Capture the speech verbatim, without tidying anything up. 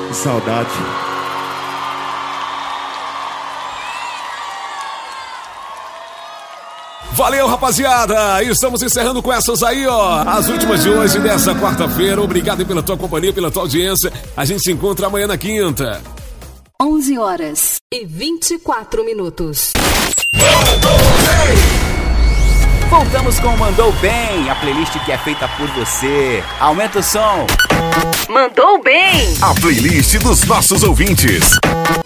Que saudade. Valeu, rapaziada! Estamos encerrando com essas aí, ó. As últimas de hoje, dessa quarta-feira. Obrigado pela tua companhia, pela tua audiência. A gente se encontra amanhã na quinta. onze horas e vinte e quatro minutos. Voltamos com o Mandou Bem, a playlist que é feita por você. Aumenta o som. Mandou bem! A playlist dos nossos ouvintes.